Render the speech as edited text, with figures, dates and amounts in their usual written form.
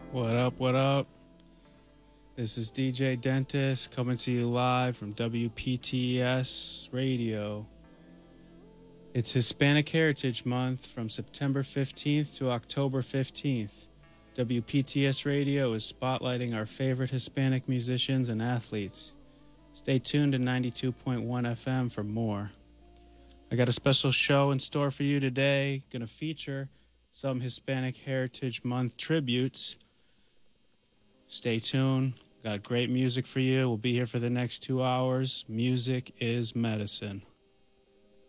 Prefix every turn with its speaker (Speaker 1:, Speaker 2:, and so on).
Speaker 1: What up, what up? This is DJ Dentist coming to you live from WPTS Radio. It's Hispanic Heritage Month from September 15th to October 15th. WPTS Radio is spotlighting our favorite Hispanic musicians and athletes. Stay tuned to 92.1 FM for more. I got a special show in store for you today. Going to feature some Hispanic Heritage Month tributes. Stay tuned. Got great music for you. We'll be here for the next 2 hours. Music is medicine.